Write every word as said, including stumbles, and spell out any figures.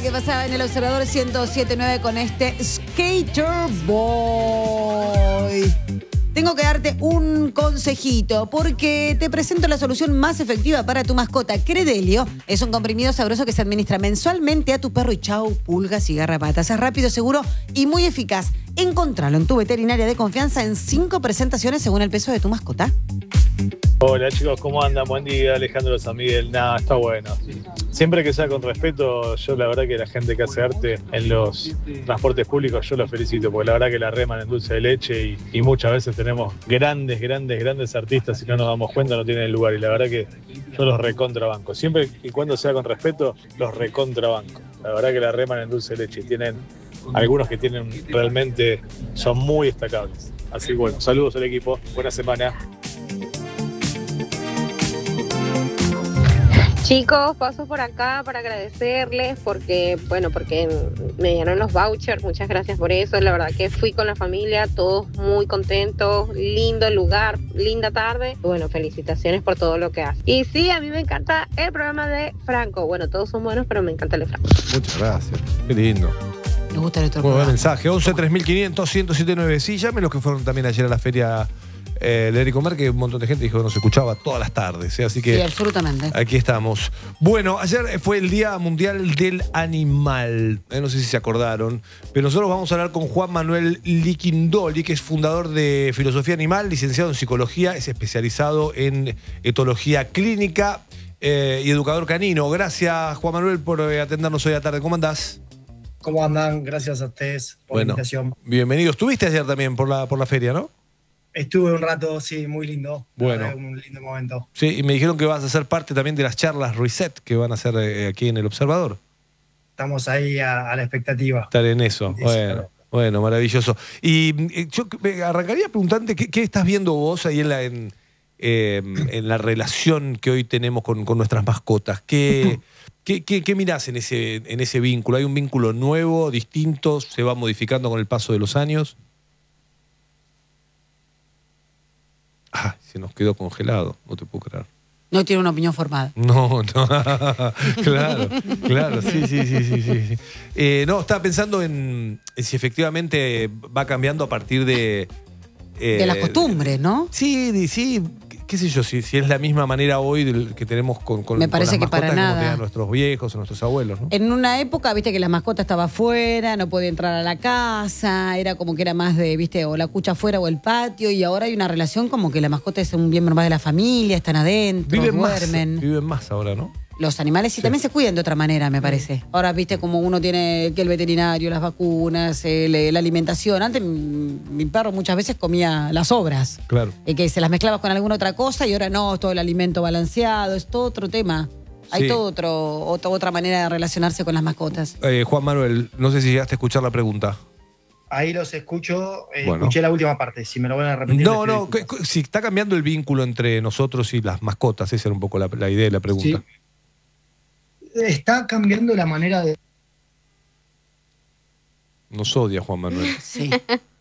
que pasaba en el Observador ciento siete punto nueve con este Skater Boy. Tengo que darte un consejito porque te presento la solución más efectiva para tu mascota. Credelio es un comprimido sabroso que se administra mensualmente a tu perro y chau, pulgas y garrapatas. Es rápido, seguro y muy eficaz. Encontralo en tu veterinaria de confianza en cinco presentaciones según el peso de tu mascota. Hola chicos, ¿cómo andan? Buen día, Alejandro San Miguel. Nada, está bueno. Siempre que sea con respeto, yo la verdad que la gente que hace arte en los transportes públicos, yo los felicito, porque la verdad que la reman en dulce de leche y, y muchas veces tenemos grandes, grandes, grandes artistas y no nos damos cuenta, no tienen lugar. Y la verdad que yo los recontrabanco. Siempre y cuando sea con respeto, los recontrabanco. La verdad que la reman en dulce de leche y tienen algunos que tienen realmente, son muy destacables. Así que bueno, saludos al equipo, buena semana. Chicos, paso por acá para agradecerles porque, bueno, porque me dieron los vouchers, muchas gracias por eso, la verdad que fui con la familia, todos muy contentos, lindo lugar, linda tarde, bueno, felicitaciones por todo lo que hace. Y sí, a mí me encanta el programa de Franco, bueno, todos son buenos, pero me encanta el de Franco. Muchas gracias, qué lindo. Me gusta nuestro Muy buen programa. mensaje, once tres mil quinientos ciento setenta y nueve. Sí, llame los que fueron también ayer a la feria eh, de Ericomer, que un montón de gente dijo que nos escuchaba todas las tardes, ¿eh? Así que Sí, absolutamente. aquí estamos. Bueno, ayer fue el Día Mundial del Animal, eh, no sé si se acordaron, pero nosotros vamos a hablar con Juan Manuel Liquindoli, que es fundador de Filosofía Animal, licenciado en Psicología, es especializado en etología clínica eh, y educador canino. Gracias, Juan Manuel, por eh, atendernos hoy a la tarde. ¿Cómo andás? ¿Cómo andan? Gracias a ustedes por Bueno, la invitación. Bienvenido. Estuviste ayer también por la, por la feria, ¿no? Estuve un rato, sí, muy lindo. Bueno. Verdad, un lindo momento. Sí, y me dijeron que vas a ser parte también de las charlas Reset que van a hacer eh, aquí en El Observador. Estamos ahí a, a la expectativa. Estar en eso. Sí, Bueno, sí. bueno, maravilloso. Y eh, yo me arrancaría preguntando, ¿qué, qué estás viendo vos ahí en la, en, eh, en la relación que hoy tenemos con, con nuestras mascotas? ¿Qué, qué, qué, qué mirás en ese, en ese vínculo? ¿Hay un vínculo nuevo, distinto? ¿Se va modificando con el paso de los años? Ah, se nos quedó congelado, no te puedo creer. No tiene una opinión formada. No, no, claro, claro, sí, sí, sí, sí, sí. Eh, no, estaba pensando en, en si efectivamente va cambiando a partir de... eh, De las costumbres, ¿no? Sí, de- sí, qué, qué sé yo, si, si es la misma manera hoy del que tenemos con, con, Me con parece las que para mascotas como nada. tenían nuestros viejos o nuestros abuelos, ¿no? En una época, viste que la mascota estaba afuera, no podía entrar a la casa, era como que era más de, viste, o la cucha afuera o el patio, y ahora hay una relación como que la mascota es un miembro más de la familia, están adentro, Viven más, duermen. viven más ahora, ¿no? Los animales sí, Sí. también se cuidan de otra manera, me parece. Ahora, viste, como uno tiene que el veterinario, las vacunas, el- la alimentación. Antes mi, mi perro muchas veces comía las sobras, Claro. eh, que se las mezclaba con alguna otra cosa y ahora no, es todo el alimento balanceado, es todo otro tema. Hay Sí. todo otro, otro- otra manera de relacionarse con las mascotas. Eh, Juan Manuel, no sé si llegaste a escuchar la pregunta. Ahí los escucho. eh, Bueno. Escuché la última parte. Si me lo van a repetir. No, les no, pido que- que- si está cambiando el vínculo entre nosotros y las mascotas, esa era un poco la, la idea de la pregunta. disculpas. Sí. Está cambiando la manera de. Nos odia Juan Manuel. Sí.